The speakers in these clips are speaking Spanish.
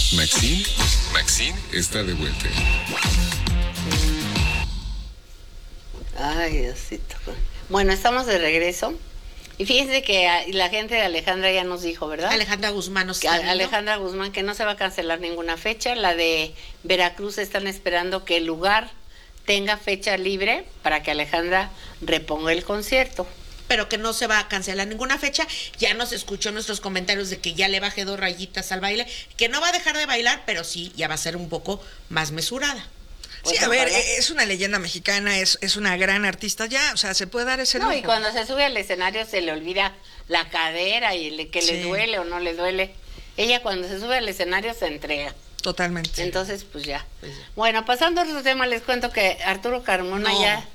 Maxine está de vuelta. Ay, Diosito. Bueno, estamos de regreso. Y fíjense que la gente de Alejandra ya nos dijo, ¿verdad? Alejandra Guzmán nos está viendo. Alejandra Guzmán, que no se va a cancelar ninguna fecha. La de Veracruz están esperando que el lugar tenga fecha libre para que Alejandra reponga el concierto. Pero que no se va a cancelar ninguna fecha. Ya nos escuchó en nuestros comentarios de que ya le bajé 2 rayitas al baile, que no va a dejar de bailar, pero sí, ya va a ser un poco más mesurada. Sí, a ver, es una leyenda mexicana, es una gran artista ya, o sea, se puede dar ese lujo. No, y cuando se sube al escenario se le olvida la cadera y que le duele o no le duele. Ella cuando se sube al escenario se entrega. Totalmente. Entonces, pues ya. Bueno, pasando a otro tema, les cuento que Arturo Carmona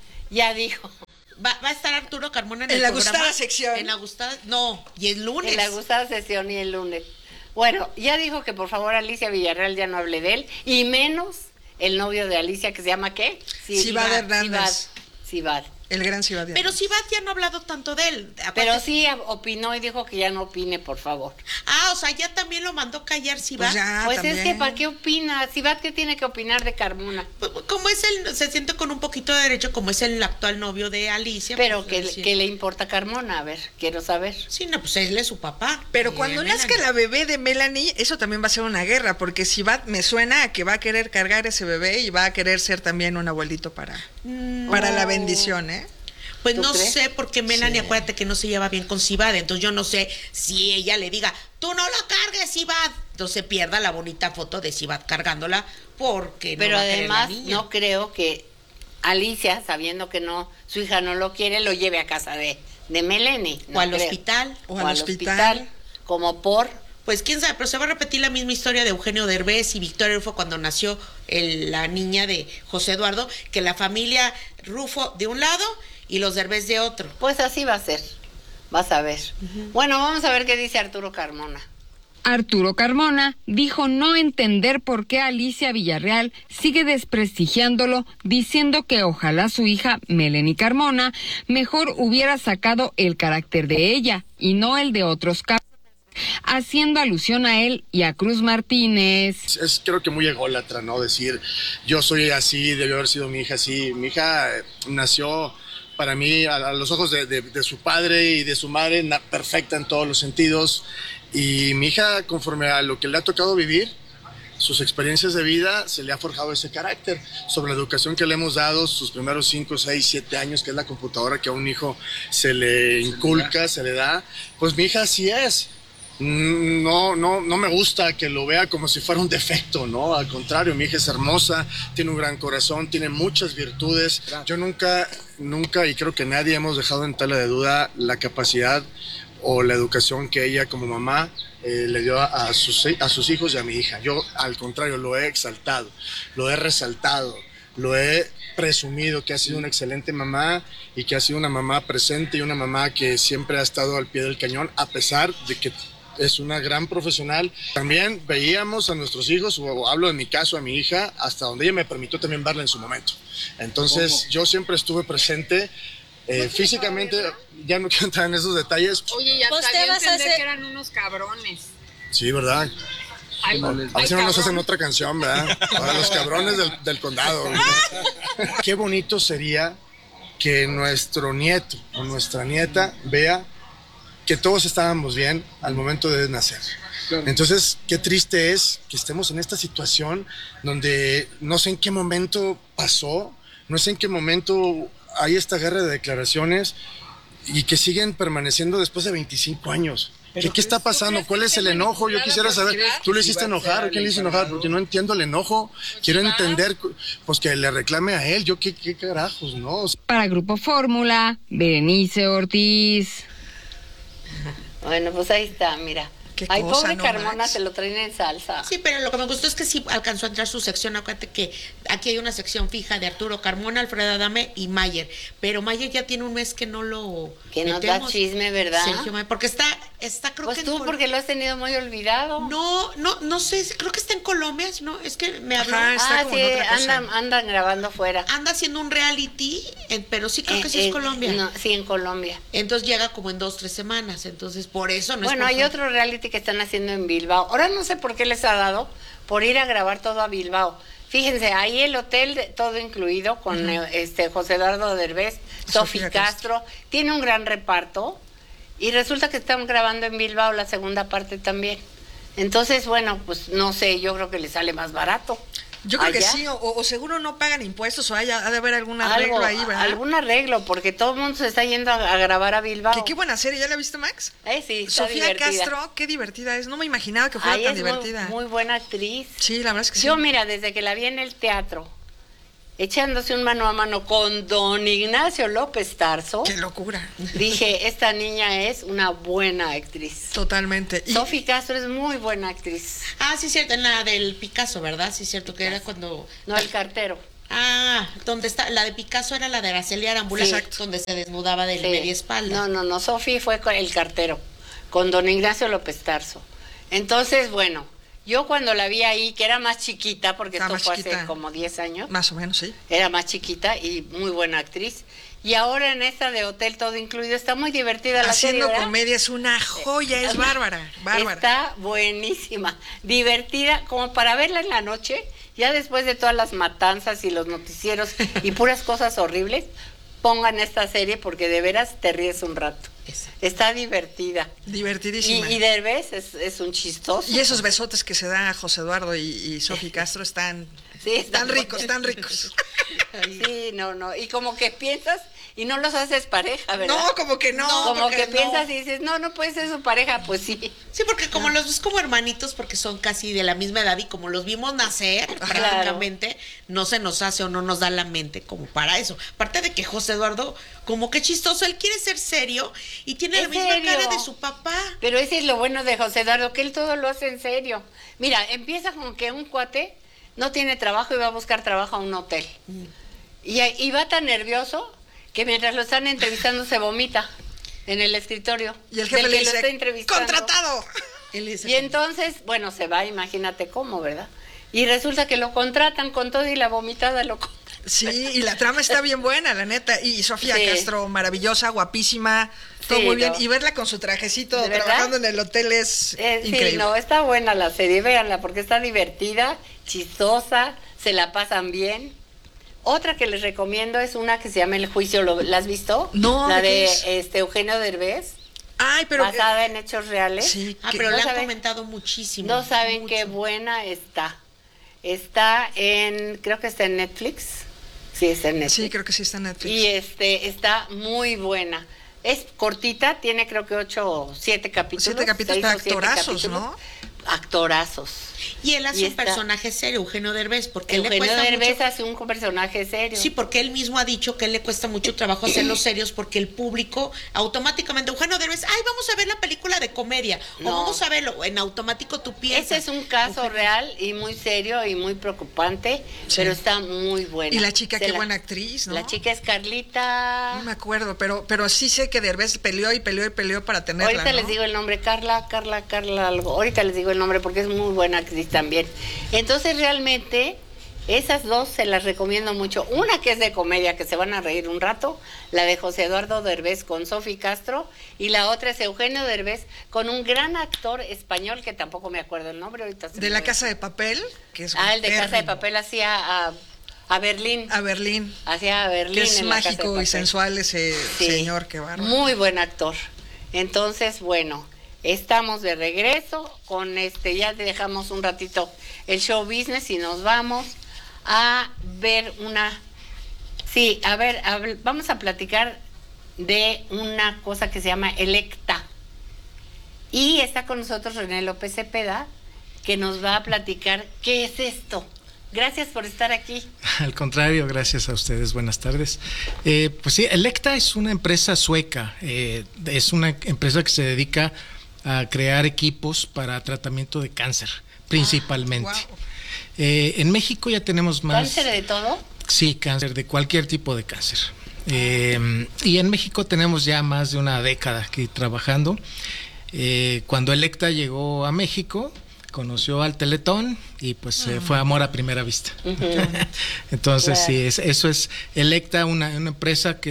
ya dijo. Va a estar Arturo Carmona en el la programa. Gustada sección. En la gustada, no, y el lunes. En la gustada sección y el lunes. Bueno, ya dijo que por favor Alicia Villarreal ya no hable de él, y menos el novio de Alicia, que se llama ¿qué? Cibad Hernández. Cibad. El gran Cibad. Pero Cibad ya no ha hablado tanto de él. Aparte, pero sí opinó y dijo que ya no opine, por favor. Ah, o sea, ya también lo mandó callar Cibad. Pues es que ¿para qué opina? Cibad, ¿qué tiene que opinar de Carmona? Como es se siente con un poquito de derecho, como es el actual novio de Alicia. Pero pues, ¿qué le importa a Carmona? A ver, quiero saber. Sí, no, pues él es su papá. Pero cuando nazca la bebé de Melanie, eso también va a ser una guerra, porque Cibad me suena a que va a querer cargar ese bebé y va a querer ser también un abuelito para la bendición, ¿eh? Pues no sé, porque Melanie, acuérdate que no se lleva bien con Cibad, entonces yo no sé si ella le diga, tú no la cargues, Cibad, entonces pierda la bonita foto de Cibad cargándola, porque pero no va a querer la además niña. No creo que Alicia, sabiendo que su hija no lo quiere, lo lleve a casa de Melanie. O al hospital. O al hospital, como por... Pues quién sabe, pero se va a repetir la misma historia de Eugenio Derbez y Victoria Rufo cuando nació la niña de José Eduardo, que la familia Rufo de un lado y los Derbez de otro. Pues así va a ser, vas a ver. Bueno, vamos a ver qué dice Arturo Carmona. Arturo Carmona dijo no entender por qué Alicia Villarreal sigue desprestigiándolo, diciendo que ojalá su hija Melanie Carmona mejor hubiera sacado el carácter de ella y no el de otros cabrones, haciendo alusión a él y a Cruz Martínez. Es creo que muy ególatra, ¿no? Decir, yo soy así, debió haber sido mi hija así. Mi hija nació... para mí, a los ojos de su padre y de su madre, perfecta en todos los sentidos. Y mi hija, conforme a lo que le ha tocado vivir, sus experiencias de vida, se le ha forjado ese carácter. Sobre la educación que le hemos dado, sus primeros 5, 6, 7 años, que es la computadora que a un hijo se le inculca, se le da. Pues mi hija así es. No me gusta que lo vea como si fuera un defecto, ¿no? Al contrario, mi hija es hermosa, tiene un gran corazón, tiene muchas virtudes. Yo nunca, y creo que nadie hemos dejado en tela de duda la capacidad o la educación que ella como mamá le dio a sus hijos y a mi hija. Yo, al contrario, lo he exaltado, lo he resaltado, lo he presumido que ha sido una excelente mamá y que ha sido una mamá presente y una mamá que siempre ha estado al pie del cañón, a pesar de que es una gran profesional. También veíamos a nuestros hijos, o hablo de mi caso, a mi hija, hasta donde ella me permitió también verla en su momento. Entonces, yo siempre estuve presente físicamente, ya no quiero entrar en esos detalles. Oye, ya pues te vas a hacer que eran unos cabrones. Sí, ¿verdad? A ver si no nos hacen otra canción, ¿verdad? Para los cabrones del condado. Qué bonito sería que nuestro nieto o nuestra nieta vea que todos estábamos bien al momento de nacer. Entonces, qué triste es que estemos en esta situación donde no sé en qué momento pasó, no sé en qué momento hay esta guerra de declaraciones y que siguen permaneciendo después de 25 años. ¿Qué está pasando? ¿Cuál es el enojo? Yo quisiera saber, ¿tú le hiciste enojar o quién le hizo enojar? Porque no entiendo el enojo. Quiero entender, pues que le reclame a él. Yo, ¿qué carajos, no? Para Grupo Fórmula, Berenice Ortiz. Bueno, pues ahí está, mira. Ay, cosa, pobre no Carmona, Max. Se lo traen en salsa. Sí, pero lo que me gustó es que sí alcanzó a entrar su sección. Acuérdate que aquí hay una sección fija de Arturo Carmona, Alfredo Adame y Mayer. Pero Mayer ya tiene un mes que no lo que nos da chisme, ¿verdad? Sergio Mayer, porque está creo pues que... Pues tú, porque lo has tenido muy olvidado. No sé, creo que está en Colombia, ¿no? Es que me habló. Sí, andan grabando fuera. Anda haciendo un reality, pero sí creo que sí es Colombia. No, sí, en Colombia. Entonces llega como en 2-3 semanas, entonces por eso no bueno, hay otro reality que están haciendo en Bilbao. Ahora no sé por qué les ha dado por ir a grabar todo a Bilbao. Fíjense, ahí el hotel todo incluido con José Eduardo Derbez, Sofía Castro, tiene un gran reparto y resulta que están grabando en Bilbao la segunda parte también. Entonces, bueno, pues no sé, yo creo que le sale más barato. Yo creo que allá. sí, o seguro no pagan impuestos, o ha de haber algún arreglo ahí, ¿verdad? Algún arreglo, porque todo el mundo se está yendo a grabar a Bilbao. Qué buena serie, ¿ya la viste, Max? Sí, está Sofía divertida. Castro, qué divertida es, no me imaginaba que fuera tan divertida. Muy buena actriz. Sí, la verdad es que Yo, sí. mira, desde que la vi en el teatro, echándose un mano a mano con don Ignacio López Tarso, Qué locura. dije, esta niña es una buena actriz. Totalmente. Y Sofía Castro es muy buena actriz. Ah, sí, cierto, en la del Picasso, ¿verdad? Sí, cierto, que era cuando... No, el cartero. Ah, donde está, la de Picasso era la de Araceli Arámbula, Exacto. donde se desnudaba del Sí. media espalda. No, Sofía fue con el cartero, con don Ignacio López Tarso. Entonces, bueno, yo cuando la vi ahí, que era más chiquita, porque Estaba esto más fue chiquita. hace como 10 años, más o menos, sí. era más chiquita y muy buena actriz. Y ahora en esta de Hotel Todo Incluido está muy divertida la serie, Haciendo ¿verdad? comedia es una joya, es bárbara. Está buenísima, divertida, como para verla en la noche, ya después de todas las matanzas y los noticieros y puras cosas horribles, pongan esta serie porque de veras te ríes un rato. Exacto. Está divertida. Divertidísima. Y Derbez es un chistoso. Y esos besotes que se da José Eduardo y Sofía Castro están Sí, están ricos, tan ricos. Sí, no. Y como que piensas y no los haces pareja, ¿verdad? No, como que no. Como porque que no. piensas y dices, no puede ser su pareja, pues sí. Sí, porque como los ves como hermanitos, porque son casi de la misma edad y como los vimos nacer prácticamente, no se nos hace o no nos da la mente como para eso. Aparte de que José Eduardo, como que chistoso, él quiere ser serio y tiene la ¿En misma serio? cara de su papá. Pero ese es lo bueno de José Eduardo, que él todo lo hace en serio. Mira, empieza con que un cuate no tiene trabajo y va a buscar trabajo a un hotel. Y va tan nervioso que mientras lo están entrevistando se vomita en el escritorio. Y el jefe del le que lo está dice, entrevistando. ¡contratado! Él es Y entonces, bueno, se va, imagínate cómo, ¿verdad? Y resulta que lo contratan con todo y la vomitada lo contratan. Sí, y la trama está bien buena, la neta. Y Sofía Sí. Castro, maravillosa, guapísima, todo Sí, muy bien. no. Y verla con su trajecito ¿De verdad? trabajando en el hotel es increíble. Sí, no, está buena la serie, véanla, porque está divertida, chistosa, se la pasan bien. Otra que les recomiendo es una que se llama El Juicio, ¿la has visto? No, La ¿de qué de es? Eugenio Derbez, Ay, pero... basada en hechos reales. sí, Ah, que- pero no le han saben- comentado muchísimo. No saben mucho. qué buena está. Está creo que está en Netflix. Sí, está en Netflix. sí, creo que sí está en Netflix. Y está muy buena. Es cortita, tiene creo que 8 o 7 capítulos. 7 capítulos, 6 pero o 7 actorazos, capítulos. ¿no? Actorazos. Y él hace Y un está- personaje serio, Eugenio Derbez, porque él le Eugenio cuesta Derbez mucho. hace un personaje serio. Sí, porque él mismo ha dicho que él le cuesta mucho trabajo hacerlos serios porque el público automáticamente, Eugenio Derbez, ay, vamos a ver la película de comedia, No. o vamos a verlo, en automático tú piensas. Ese es un caso real y muy serio y muy preocupante, Sí. pero está muy buena. Y la chica, Se qué buena actriz, ¿no? La chica es Carlita. No me acuerdo, pero sí sé que Derbez peleó y peleó y peleó para tenerla, Ahorita ¿no? les digo el nombre, Carla algo. Ahorita les digo el nombre porque es muy buena actriz también. Entonces realmente esas dos se las recomiendo mucho. Una que es de comedia, que se van a reír un rato, la de José Eduardo Derbez con Sofía Castro, y la otra es Eugenio Derbez con un gran actor español que tampoco me acuerdo el nombre ahorita. De La Casa de Papel, que es El de Casa de guapérrimo. Papel hacía a Berlín. A Berlín. Hacía a Berlín. Que es en La Casa de mágico y Papel. sensual ese Sí, señor, qué bárbaro. muy buen actor. Entonces, bueno, estamos de regreso con ya dejamos un ratito el show business y nos vamos a ver vamos a platicar de una cosa que se llama Electa. Y está con nosotros René López Cepeda, que nos va a platicar qué es esto. Gracias por estar aquí. Al contrario, gracias a ustedes. Buenas tardes. Pues sí, Electa es una empresa sueca. Es una empresa que se dedica a crear equipos para tratamiento de cáncer, principalmente. Wow. En México ya tenemos más... ¿Cáncer de todo? Sí, cáncer, de cualquier tipo de cáncer. Y en México tenemos ya más de una década aquí trabajando. Cuando Electa llegó a México, conoció al Teletón y pues fue amor a primera vista. Entonces Claro. sí, eso es Electa, una empresa que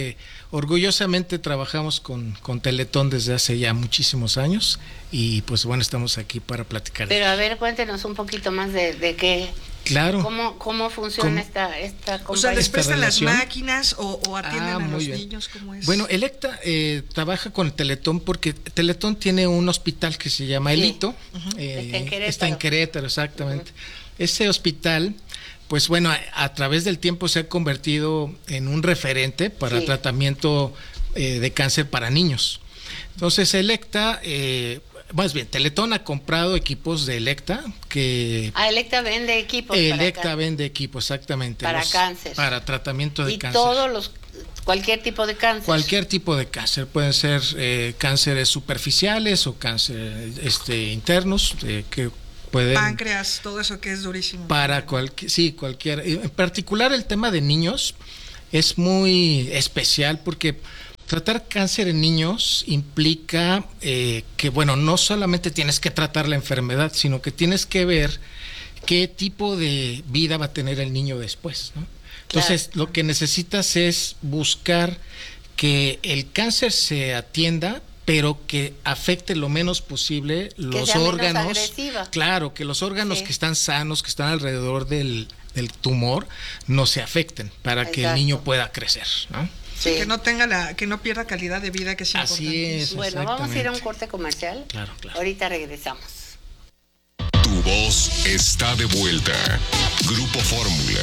orgullosamente trabajamos con Teletón desde hace ya muchísimos años y pues bueno, estamos aquí para platicar. Pero a ver, cuéntenos un poquito más de qué. Claro. ¿Cómo funciona esta compañía? O sea, ¿les prestan las relación? máquinas o atienden a los bien. niños? ¿Cómo es? Bueno, Electa trabaja con el Teletón porque Teletón tiene un hospital que se llama Sí. Elito. Está en Querétaro, exactamente. Ese hospital, pues bueno, a través del tiempo se ha convertido en un referente para tratamiento de cáncer para niños. Entonces, Electa, más bien, Teletón ha comprado equipos de Electa que... Electa vende equipos Electa vende equipos, exactamente. Para cáncer. Para tratamiento de y cáncer. cualquier tipo de cáncer. Cualquier tipo de cáncer. Pueden ser cánceres superficiales o cáncer internos que pueden... Páncreas, todo eso que es durísimo. Para cualquier... En particular el tema de niños es muy especial porque... Tratar cáncer en niños implica que, bueno, no solamente tienes que tratar la enfermedad, sino que tienes que ver qué tipo de vida va a tener el niño después, ¿no? Entonces, claro, lo que necesitas es buscar que el cáncer se atienda, pero que afecte lo menos posible los órganos. Claro, que los órganos que están sanos, que están alrededor del tumor, no se afecten para que el niño pueda crecer, ¿no? Sí. Que no pierda calidad de vida, que es importante. Así es. Bueno, vamos a ir a un corte comercial. Claro. Ahorita regresamos. Tu voz está de vuelta. Grupo Fórmula.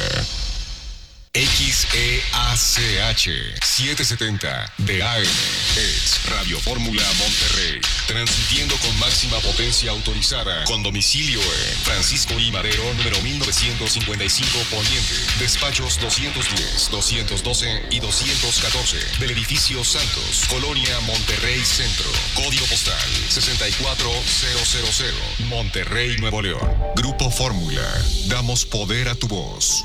XEACH 770 de AM es Radio Fórmula Monterrey, transmitiendo con máxima potencia autorizada, con domicilio en Francisco I. Madero, número 1955 Poniente, despachos 210, 212 y 214 del edificio Santos, Colonia Monterrey Centro, código postal 64000, Monterrey, Nuevo León. Grupo Fórmula, damos poder a tu voz.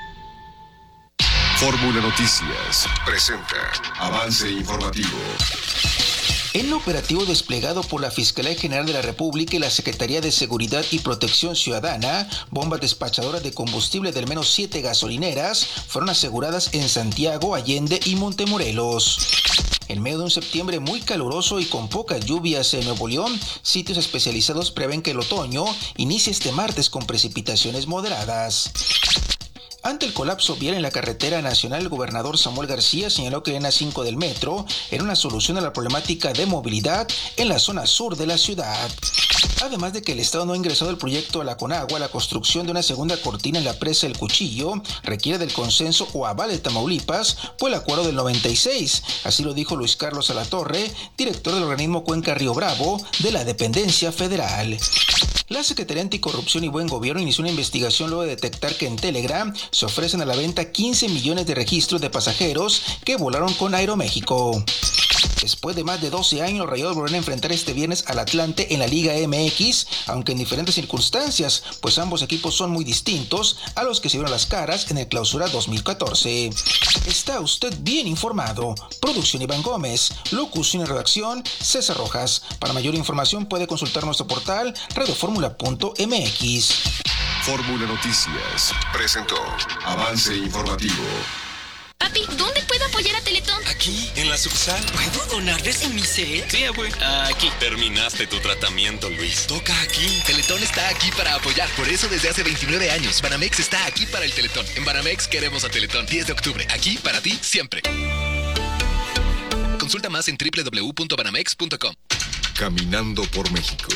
Fórmula Noticias presenta avance informativo. En operativo desplegado por la Fiscalía General de la República y la Secretaría de Seguridad y Protección Ciudadana, bombas despachadoras de combustible de al menos 7 gasolineras fueron aseguradas en Santiago, Allende y Montemorelos. En medio de un septiembre muy caluroso y con pocas lluvias en Nuevo León, sitios especializados prevén que el otoño inicie este martes con precipitaciones moderadas. Ante el colapso vial en la carretera nacional, el gobernador Samuel García señaló que la línea 5 del metro era una solución a la problemática de movilidad en la zona sur de la ciudad. Además de que el Estado no ha ingresado el proyecto a la Conagua, la construcción de una segunda cortina en la presa El Cuchillo requiere del consenso o aval de Tamaulipas por el acuerdo del 96. Así lo dijo Luis Carlos Alatorre, director del organismo Cuenca Río Bravo de la dependencia federal. La Secretaría Anticorrupción y Buen Gobierno inició una investigación luego de detectar que en Telegram se ofrecen a la venta 15 millones de registros de pasajeros que volaron con Aeroméxico. Después de más de 12 años, los Rayados volverán a enfrentar este viernes al Atlante en la Liga MX, aunque en diferentes circunstancias, pues ambos equipos son muy distintos a los que se vieron las caras en el Clausura 2014. Está usted bien informado. Producción Iván Gómez, locución y redacción César Rojas. Para mayor información puede consultar nuestro portal radioformula.mx. Fórmula Noticias presentó avance informativo. Papi, ¿dónde puedo apoyar a Teletón? Aquí, en la sucursal. ¿Puedo donar desde mi set? Sí, abue. Aquí. Terminaste tu tratamiento, Luis. Toca aquí. Teletón está aquí para apoyar. Por eso desde hace 29 años, Banamex está aquí para el Teletón. En Banamex queremos a Teletón. 10 de octubre. Aquí para ti, siempre. Consulta más en www.banamex.com. Caminando por México.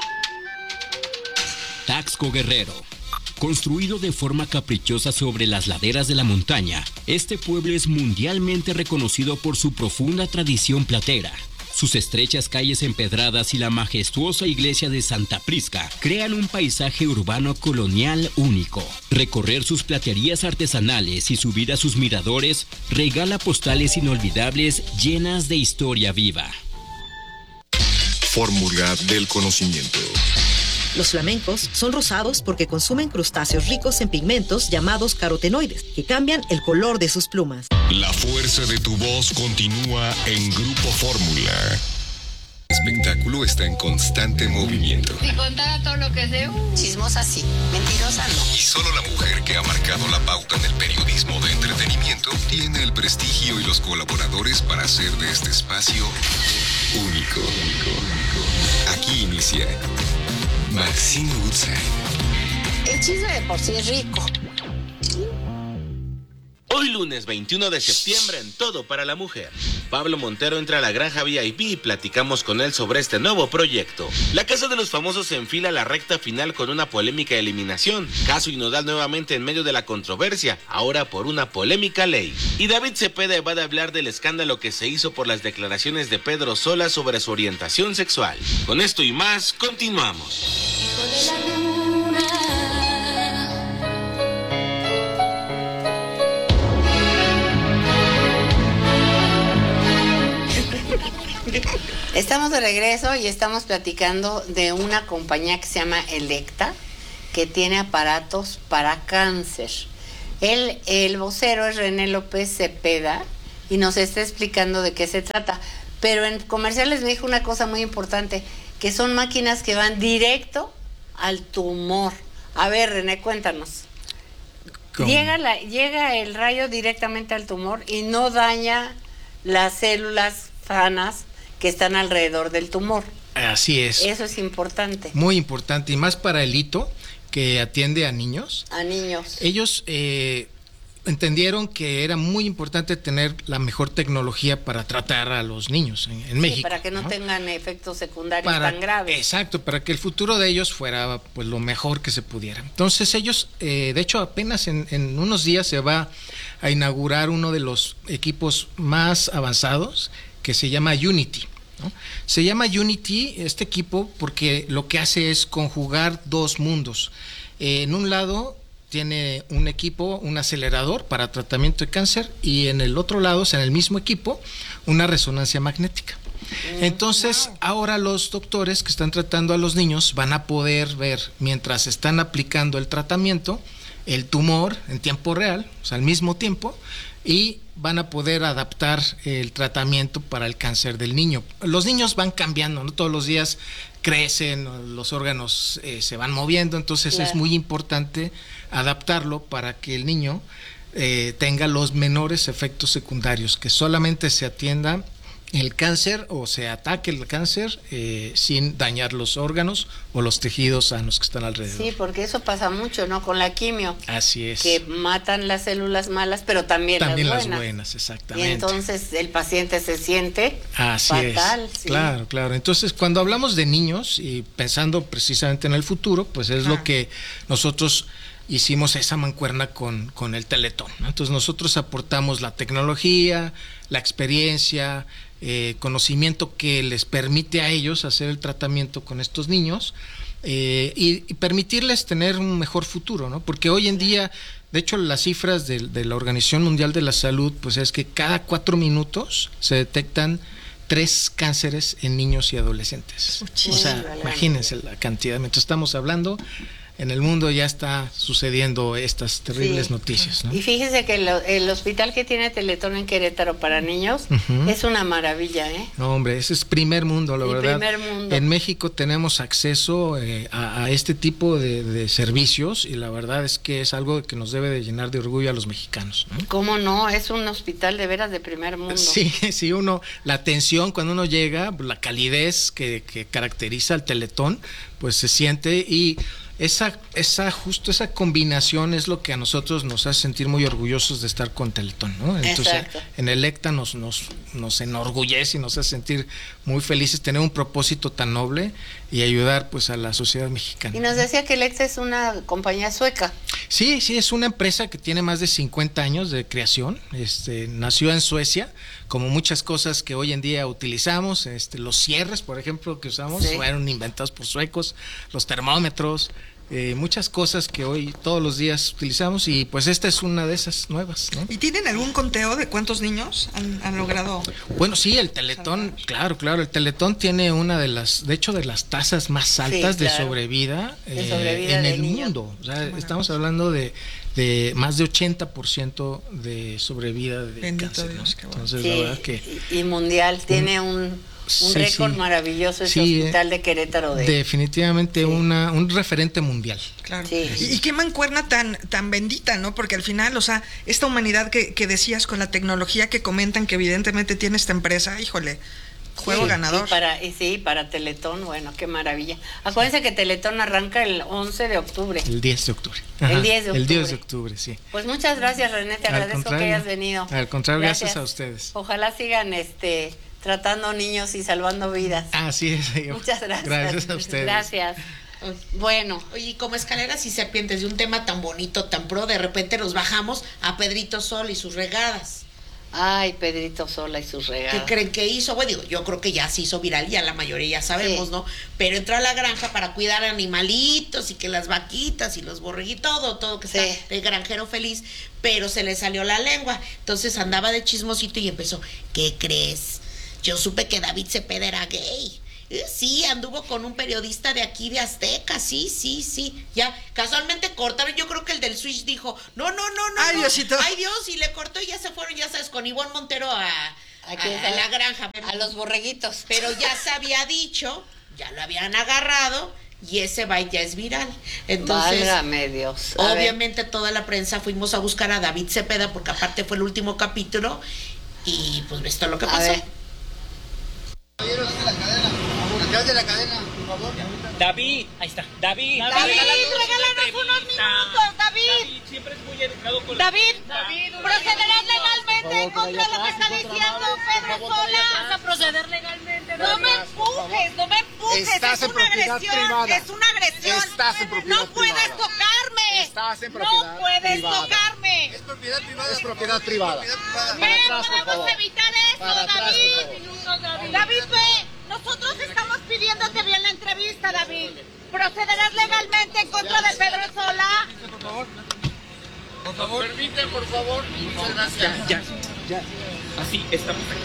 Taxco Guerrero. Construido de forma caprichosa sobre las laderas de la montaña, este pueblo es mundialmente reconocido por su profunda tradición platera. Sus estrechas calles empedradas y la majestuosa iglesia de Santa Prisca crean un paisaje urbano colonial único. Recorrer sus platerías artesanales y subir a sus miradores regala postales inolvidables llenas de historia viva. Fórmula del conocimiento. Los flamencos son rosados porque consumen crustáceos ricos en pigmentos llamados carotenoides, que cambian el color de sus plumas. La fuerza de tu voz continúa en Grupo Fórmula. El espectáculo está en constante movimiento. Si contara todo lo que sé, chismosa sí, mentirosa no. Y solo la mujer que ha marcado la pauta en el periodismo de entretenimiento tiene el prestigio y los colaboradores para hacer de este espacio único. Aquí inicia Maxine Woodside. El chisme de por sí es rico. Hoy lunes 21 de septiembre en Todo para la Mujer. Pablo Montero entra a la granja VIP y platicamos con él sobre este nuevo proyecto. La Casa de los Famosos se enfila a la recta final con una polémica eliminación. Caso y Nodal nuevamente en medio de la controversia, ahora por una polémica ley. Y David Cepeda va a hablar del escándalo que se hizo por las declaraciones de Pedro Sola sobre su orientación sexual. Con esto y más, continuamos. Hijo de la luna. Estamos de regreso y estamos platicando de una compañía que se llama Electa, que tiene aparatos para cáncer. El vocero es René López Cepeda y nos está explicando de qué se trata. Pero en comerciales me dijo una cosa muy importante, que son máquinas que van directo al tumor. A ver, René, cuéntanos. Llega el rayo directamente al tumor y no daña las células sanas que están alrededor del tumor. Así es. Eso es importante. Muy importante, y más para el hito que atiende a niños. A niños. Ellos entendieron que era muy importante tener la mejor tecnología para tratar a los niños en México. Para que no tengan efectos secundarios tan graves. Exacto, para que el futuro de ellos fuera pues lo mejor que se pudiera. Entonces ellos, de hecho apenas en unos días se va a inaugurar uno de los equipos más avanzados, que se llama Unity, ¿no? Se llama Unity este equipo porque lo que hace es conjugar dos mundos. En un lado tiene un equipo, un acelerador para tratamiento de cáncer, y en el otro lado, o sea, en el mismo equipo, una resonancia magnética. Entonces, ahora los doctores que están tratando a los niños van a poder ver, mientras están aplicando el tratamiento, el tumor en tiempo real, o sea, al mismo tiempo, y van a poder adaptar el tratamiento para el cáncer del niño. Los niños van cambiando, ¿no? Todos los días crecen, los órganos se van moviendo, entonces es muy importante adaptarlo para que el niño tenga los menores efectos secundarios, que solamente se atienda el cáncer o se ataque el cáncer sin dañar los órganos o los tejidos sanos que están alrededor. Sí, porque eso pasa mucho, ¿no? Con la quimio. Así es. Que matan las células malas, pero también las buenas, exactamente. Y entonces el paciente se siente fatal. Sí. Claro. Entonces, cuando hablamos de niños y pensando precisamente en el futuro, pues es lo que nosotros hicimos esa mancuerna con el Teletón, ¿no? Entonces nosotros aportamos la tecnología, la experiencia, conocimiento que les permite a ellos hacer el tratamiento con estos niños y permitirles tener un mejor futuro, ¿no? Porque hoy en día, de hecho, las cifras de la Organización Mundial de la Salud, pues es que cada 4 minutos se detectan 3 cánceres en niños y adolescentes. Muchísimo. O sea, imagínense la cantidad. Mientras estamos hablando, en el mundo ya está sucediendo estas terribles noticias, ¿no? Y fíjese que el hospital que tiene Teletón en Querétaro para niños es una maravilla, ¿eh? No, hombre, ese es primer mundo, la verdad. Primer mundo. En México tenemos acceso a este tipo de servicios, y la verdad es que es algo que nos debe de llenar de orgullo a los mexicanos, ¿no? ¿Cómo no? Es un hospital de veras de primer mundo. Sí, la atención cuando uno llega, la calidez que caracteriza al Teletón, pues se siente, y esa combinación es lo que a nosotros nos hace sentir muy orgullosos de estar con Teletón, ¿no? Entonces, exacto. En Electa nos enorgullece y nos hace sentir muy felices tener un propósito tan noble y ayudar pues a la sociedad mexicana. Y nos decía que Electa es una compañía sueca. Sí, es una empresa que tiene más de 50 años de creación. Nació en Suecia, como muchas cosas que hoy en día utilizamos, los cierres, por ejemplo, que usamos, fueron inventados por suecos, los termómetros, muchas cosas que hoy todos los días utilizamos, y pues esta es una de esas nuevas, ¿no? ¿Y tienen algún conteo de cuántos niños han logrado? Bueno, sí, el Teletón, claro, el Teletón tiene una de las tasas más altas de sobrevida, en el mundo. O sea, estamos hablando de más de 80% de sobrevida de Bendito cáncer, Dios, ¿no? qué bueno. Entonces, la verdad que y mundial tiene un récord maravilloso ese hospital de Querétaro. Definitivamente un referente mundial. Claro. Sí. Y qué mancuerna tan bendita, ¿no? Porque al final, o sea, esta humanidad que decías con la tecnología que comentan que evidentemente tiene esta empresa, híjole, juego ganador. Y para Teletón, bueno, qué maravilla. Acuérdense que Teletón arranca el 11 de octubre. El 10 de octubre. Ajá, el 10 de octubre. El 10 de octubre, sí. Pues muchas gracias, René, te agradezco que hayas venido. Al contrario, gracias a ustedes. Ojalá sigan tratando niños y salvando vidas. Así es. Muchas gracias. Gracias a ustedes. Gracias. Bueno. Oye, como Escaleras y Serpientes, de un tema tan bonito, tan pro, de repente nos bajamos a Pedrito Sola y sus regadas. Ay, Pedrito Sola y sus regadas. ¿Qué creen que hizo? Bueno, digo, yo creo que ya se hizo viral, ya la mayoría ya sabemos, ¿no? Pero entró a la granja para cuidar animalitos y que las vaquitas y los borreguitos, todo que está de granjero feliz, pero se le salió la lengua. Entonces andaba de chismosito y empezó, ¿qué crees? Yo supe que David Cepeda era gay. Sí, anduvo con un periodista de aquí de Azteca, sí. Ya, casualmente cortaron, yo creo que el del Switch dijo, no. Ay, Diosito. Ay, Dios, y le cortó y ya se fueron, ya sabes, con Ivonne Montero a la granja. A los borreguitos. Pero ya se había dicho, ya lo habían agarrado y ese baile ya es viral. Entonces, válgame Dios. Obviamente toda la prensa fuimos a buscar a David Cepeda porque aparte fue el último capítulo y pues esto es lo que pasó. Detrás de la cadena, por favor. David, ahí está. David, regálanos unos minutos, David. Siempre es muy educado con David, procederás legalmente en contra de lo que está diciendo Pedro Sola. Vas a proceder legalmente. No me empujes. Estás en propiedad privada. Es una agresión. Estás en propiedad no puedes privada. tocarme. Estás en propiedad No puedes privada. tocarme. Es propiedad privada. Es propiedad privada. Podemos evitar eso, David. David, nosotros estamos pidiéndote bien la entrevista, David. Procederás legalmente en contra de Pedro Sola. Por favor. Por favor. Permiten, por favor. Muchas gracias. Ya. Así, estamos aquí.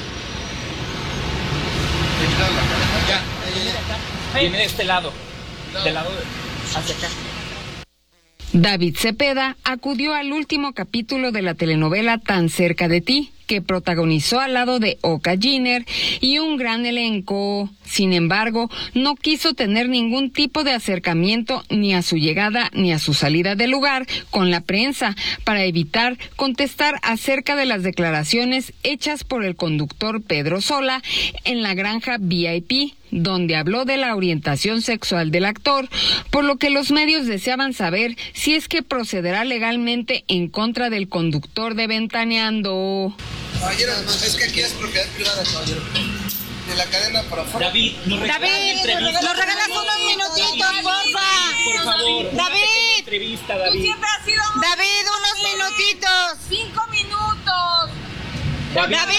Viene de este lado. Del lado hacia acá. David Cepeda acudió al último capítulo de la telenovela Tan cerca de ti, que protagonizó al lado de Oka Giner y un gran elenco. Sin embargo, no quiso tener ningún tipo de acercamiento ni a su llegada ni a su salida del lugar con la prensa para evitar contestar acerca de las declaraciones hechas por el conductor Pedro Sola en la granja VIP, donde habló de la orientación sexual del actor, por lo que los medios deseaban saber si es que procederá legalmente en contra del conductor de Ventaneando. Caballero, es que aquí es propiedad privada, caballero. De la cadena para afuera. David, nos regalas unos minutitos, porfa. Por favor. David. Entrevista, David. Tú siempre has sido David, unos minutitos. 5 minutos. David,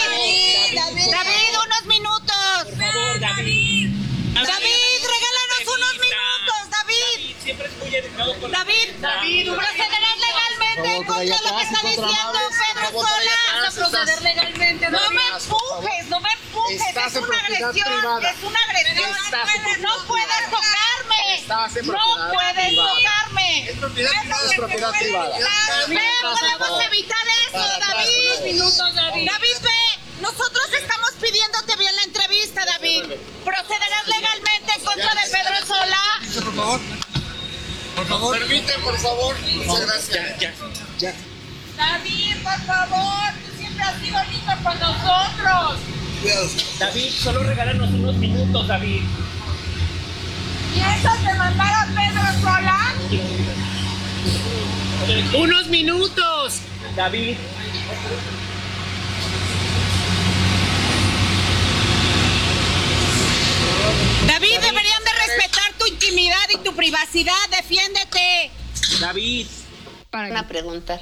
unos minutos. Por favor, David. David, regálanos unos minutos, David. Siempre es muy educado con David, procederás legalmente en contra de lo que está diciendo Pedro Sola. Vas a proceder legalmente. No me empujes. Estás Es en una propiedad agresión. privada. Es una agresión. No puedes tocarme. Estás en No propiedad puedes privada. tocarme. Es propiedad privada, es propiedad privada. Podemos evitar eso, David. David, nosotros estamos pidiéndote bien la entrevista, David. Procederás legalmente en contra de Pedro Sola. Por favor. Por favor. Permiten, por favor. Muchas gracias. Ya. David, por favor, tú siempre has sido lindo con nosotros. Cuidado. David, solo regálanos unos minutos, David. ¿Piensas demandar a Pedro Sola? Unos minutos, David. David, deberían de respetar tu intimidad y tu privacidad. Defiéndete. David. Van a preguntar.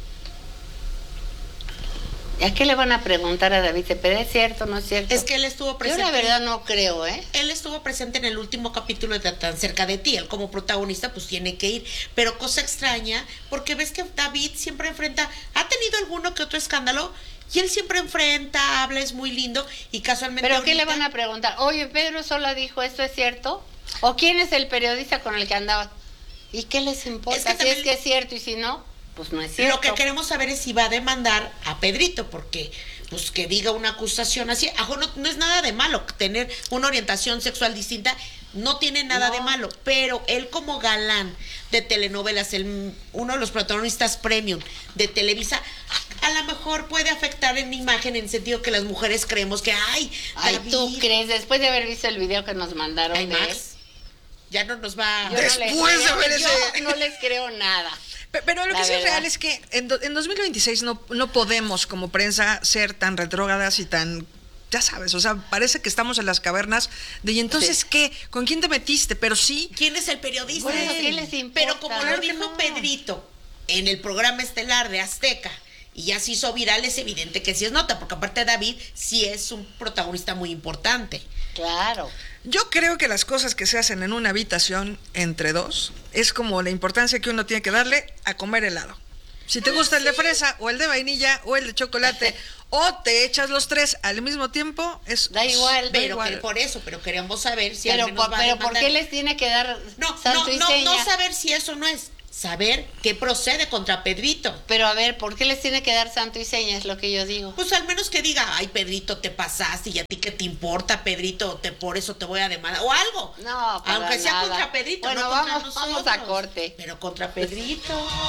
¿Y a qué le van a preguntar a David Cepeda? ¿Es cierto o no es cierto? Es que él estuvo presente. Yo la verdad no creo, ¿eh? Él estuvo presente en el último capítulo de Tan cerca de ti. Él como protagonista pues tiene que ir. Pero cosa extraña, porque ves que David siempre enfrenta, ha tenido alguno que otro escándalo y él siempre enfrenta, habla, es muy lindo y casualmente ¿Pero qué le van a preguntar? Oye, Pedro Sola dijo, ¿esto es cierto? ¿O quién es el periodista con el que andaba? ¿Y qué les importa? Si es que es cierto y si no, pues no es cierto. Lo que queremos saber es si va a demandar a Pedrito, porque pues que diga una acusación así. No es nada de malo tener una orientación sexual distinta, no tiene nada de malo, pero él como galán de telenovelas, uno de los protagonistas premium de Televisa, a lo mejor puede afectar en imagen, en el sentido que las mujeres creemos que ¿tú crees? Después de haber visto el video que nos mandaron de Max, él, ya no nos va... Después de ver ese... Yo no les creo nada. Pero lo que sí es real es que en 2026 no podemos como prensa ser tan retrógradas y tan, ya sabes, o sea, parece que estamos en las cavernas de ¿y entonces qué? ¿Con quién te metiste? Pero sí. ¿Quién es el periodista? Bueno, ¿qué les importa? Pero como lo dijo Pedrito en el programa estelar de Azteca, y ya se hizo viral, es evidente que sí es nota, porque aparte David sí es un protagonista muy importante. Claro. Yo creo que las cosas que se hacen en una habitación entre dos es como la importancia que uno tiene que darle a comer helado. Si te gusta el de fresa o el de vainilla o el de chocolate o te echas los tres al mismo tiempo, da igual. Pero por eso, pero queremos saber si al menos pero ¿por qué les tiene que dar santo y seña? No saber si eso no es. Saber qué procede contra Pedrito. Pero a ver, ¿por qué les tiene que dar santo y seña? Es lo que yo digo. Pues al menos que diga, ay, Pedrito, te pasaste, y a ti qué te importa, Pedrito, por eso te voy a demandar, o algo. No, aunque sea contra Pedrito, bueno, no contra nosotros. vamos a corte. Pero contra Pedrito.